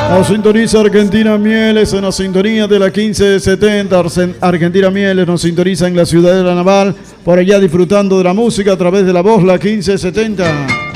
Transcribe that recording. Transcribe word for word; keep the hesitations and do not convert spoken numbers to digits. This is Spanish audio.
Nos sintoniza Argentina Mieles en la sintonía de la quince setenta. Argentina Mieles nos sintoniza en la Ciudadela Naval, por allá disfrutando de la música a través de la voz, la quince setenta.